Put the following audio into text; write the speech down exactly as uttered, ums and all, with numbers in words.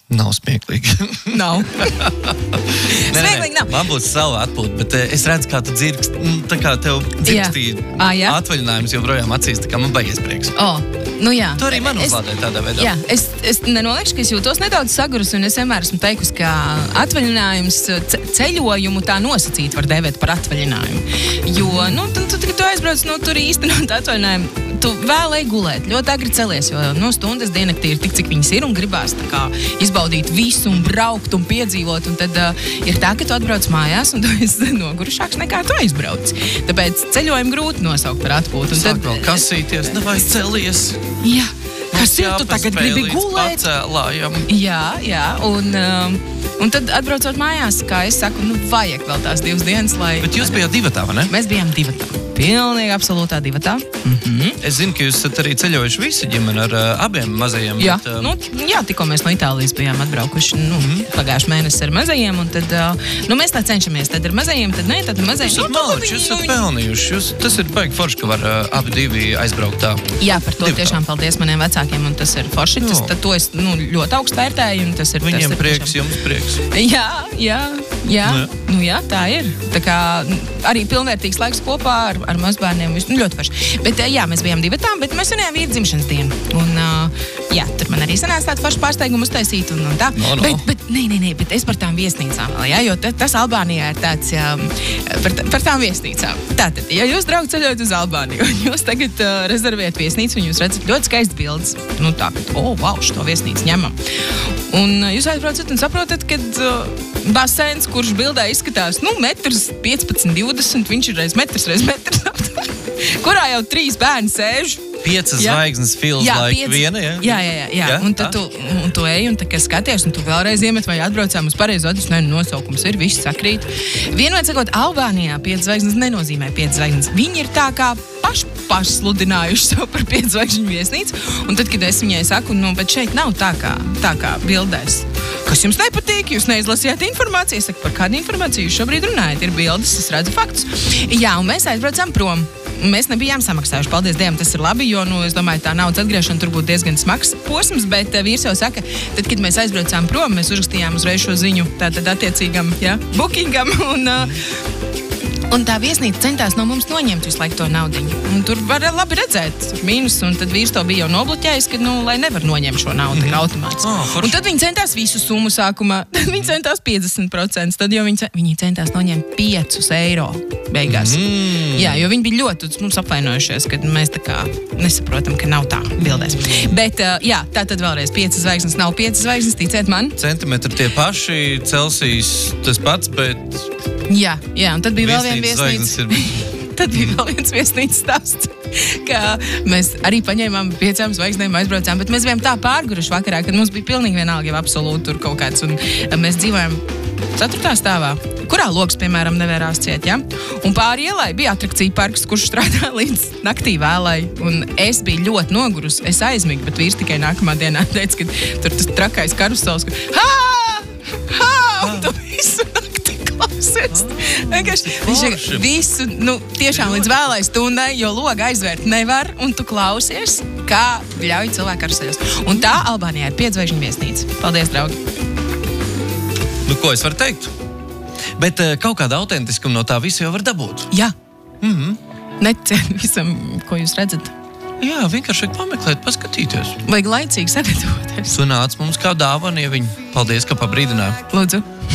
Nav smieklīgi. Nav. Smieklīgi nav. Man būs sava atpūta, bet es redzu, kā tu dzirkst, tā kā tev dzirkstīja ah, atvaļinājums joprojām acīs, tā kā man baigies prieks. Oh, nu jā. Tu arī man uzlādēji tādā veidā. Jā, es, es nenoliekšu, ka es jūtos nedaudz sagurus, un es vienmēr esmu teikusi, ka atvaļinājums ceļojumu tā nosacīt var devēt par atvaļinājumu. Jo, nu, tu, tu, tu aizbrauc, nu, tur īstenot atvaļinājumu. Tu vēl ej gulēt, ļoti agri celies, jo nu, stundas diennaktī ir tik, cik viņas ir, un gribās tā kā izbaudīt visu un braukt un piedzīvot, un tad uh, ir tā, ka tu atbrauc mājās, un tu esi nogurušāks nekā tu aizbrauc. Tāpēc ceļojumu grūti nosaukt par atpūtu. Sāk vēl kasīties, nevai celies. Jā. Kas ir, tu tagad gribi gulēt? Pacēlājam. Jā, jā, un, um, un tad atbraucot mājās, kā es saku, nu vajag vēl tās divas dienas, lai... Bet jūs bijāt divatā, vai ne? Mēs bijām divatā. Pilnīgi absolūtā divatā. Mm-hmm. Es zinu, ka jūs esat arī ceļojuši visi ģimeni ar uh, abiem mazajiem. Jā, bet, uh... nu, jā, tikko mēs no Itālijas bijām atbraukuši, nu, mm-hmm. pagājuši mēnesi ar mazajiem, un tad, uh, nu, mēs tā cenšamies, tad ar mazajiem, tad ne, tad ar mazajiem. Jūs esat nu, malči, jūs esat pelnījuši, jūs, tas ir baigi forši, ka var uh, abi divi aizbraukt tā. Jā, par to divatā. Tiešām paldies maniem vecākiem, un tas ir forši, tas, tad to es, nu, ļoti augstu vērtēju, un tas ir... Viņiem tas ir prieks, tiešām... jums prieks. Jā, jā, jā, Nu, jā. nu jā, tā ir. Tā kā arī pilnvērtīgs laiks kopā ar, ar mazbērniem, nu, ļoti forši. Bet jā, mēs bijām divatām, bet mēs svinējām vīra dzimšanas dienu. Un uh, jā, tur man arī sanāca tāds foršs pārsteigums uztaisīt un, un tā. No, no. Bet, bet, nē, nē, nē, bet es par tām viesnīcām vēl, jā, jo ta, tas Albānijā ir tāds, jā, par, par tām viesnīcām. Tātad, ja jūs, draugi, ceļojat uz Albāniju, un jūs tagad uh, rezervējat viesnīcu, un jūs redzat ļoti skaistas bildes, nu tā, o, oh, wow, šo viesnīcu ņemam. Un uh, jūs aizbraucat un saprotat, ka uh, baseins, kurš bildē izskatās, nu, metrs piecpadsmit, divdesmit, viņš ir reiz metrs, reiz metrs, kurā jau trīs bērni sēž. Piecas zvaigznes feels jā, like piec... viena, jā? Jā, jā, jā. jā. jā? Un tad tu, un tu ej, un tā kā skaties, un tu vēlreiz iemet, vai atbraucām uz pareizo adresu, ne, nosaukums ir, viss sakrīt. Vienmēr sakot, Albānijā piecas zvaigznes nenozīmē piecas zvaigznes. Viņi ir tā kā paši pašsludinājuši sev par piecas zvaigžņu viesnīcu, un tad, kad es viņai saku, nu, bet šeit nav tā kā, tā kā bildēs. Kas jums nepatīk, jūs neizlasījāt informāciju, es saku, par kādu informāciju jūs šobrīd runājat, ir bildes, es redzu faktus. Jā, un mēs aizbraucām prom. Mēs nebijām samaksājuši, paldies Dievam, tas ir labi, jo, nu, es domāju, tā naudas atgriešana tur būtu diezgan smags posms, bet uh, vīrs jau saka, tad, kad mēs aizbraucām prom, mēs uzrakstījām uzreiz šo ziņu tātad attiecīgam, ja, bookingam, un, uh, un tā viesnīca centās no mums noņemt visu laiku to naudiņu. Un tur var labi redzēt mīnus, un tad vīrs to bija jau nobloķējis, ka, nu, lai nevar noņemt šo naudu, mm-hmm. kā automāts. Oh, un tad viņi centās visu summu sākumā, tad viņi centās piecdesmit procenti, tad jau viņi, viņi centās noņemt piecus eiro beigās. Mm. Jā, jo viņi bija ļoti mums apvainojušies, kad mēs tā kā nesaprotam, ka nav tā bildēs. Bet, uh, jā, tā tad vēlreiz piecas zvaigznes nav piecas zvaigznes, ticiet man. Centimetri tie paši, Celsijas tas pats, bet... Jā, jā, un tad bija vēl viena viesnīca. Ir... tad bija vēl viens viesnīcas stāsts, ka mēs arī paņēmām piecām zvaigznēm, aizbraucām, bet mēs bijām tā pārguruši vakarā, kad mums bija pilnīgi vienalga jau absolūti tur kaut kāds, un mēs dzīvojam ceturtā stāvā, kurā loks, piemēram, nevērās ciet, ja? Un pāri ielai bija atrakcija parks, kurš strādā līdz naktī vēlai, un es biju ļoti nogurus, es aizmigu, bet vīrs tikai nākamā dienā teica, ka tur tas trakais karusels, ka hā, hā, un tu visu naktī klausies. Vienkārši, viņš visu, nu, tiešām līdz vēlai stundai, jo logu aizvērt nevar, un tu klausies, kā ļauj cilvēku karuseļos. Un tā Albānijā ir piedzvaigžņu viesnīca. Paldies, draugi! Nu, ko es varu teikt? Bet uh, kaut kāda autentiskuma no tā visu jau var dabūt. Jā. Mhm. Neciet visam, ko jūs redzat. Jā, vienkārši vajag pameklēt, paskatīties. Vajag laicīgi sagatavoties. Tu nāc mums kā dāvana, ja viņi. Paldies, ka pabrīdināji. Lūdzu.